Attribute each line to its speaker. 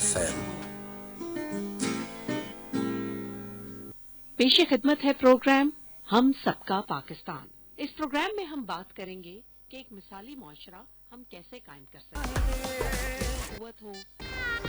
Speaker 1: FM।
Speaker 2: पेश खिदमत है प्रोग्राम हम सबका पाकिस्तान। इस प्रोग्राम में हम बात करेंगे कि एक मिसाली मुआशरा हम कैसे कायम कर सकते हैं। कुव्वत हो,